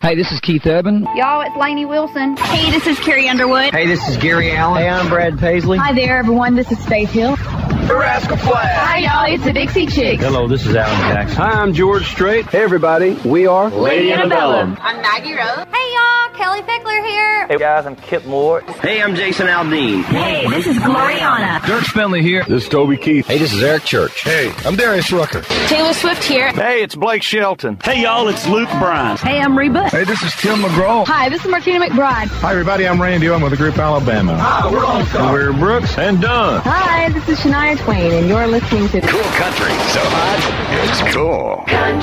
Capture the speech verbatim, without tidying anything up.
Hey, this is Keith Urban. Y'all, it's Lainey Wilson. Hey, this is Carrie Underwood. Hey, this is Gary Allen. Hey, I'm Brad Paisley. Hi there, everyone. This is Faith Hill. The Rascal Flatts. Hi, y'all. It's the Dixie Chicks. Hello, this is Alan Jackson. Hi, I'm George Strait. Hey, everybody. We are Lady Antebellum. I'm Maggie Rose. Hey, y'all. Kelly Fickler here. Hey, guys. I'm Kip Moore. Hey, I'm Jason Aldean. Hey, this is Gloriana. Dirk Spenley here. This is Toby Keith. Hey, this is Eric Church. Hey, I'm Darius Rucker. Taylor Swift here. Hey, it's Blake Shelton. Hey, y'all. It's Luke Bryan. Hey, I'm Reba. Hey, this is Tim McGraw. Hi, this is Martina McBride. Hi, everybody. I'm Randy. I'm with the group Alabama. Hi, we're on top. We're Brooks and Dunn. Hi, this is Shania Twain, and you're listening to Cool Country. So hot, it's cool. Country.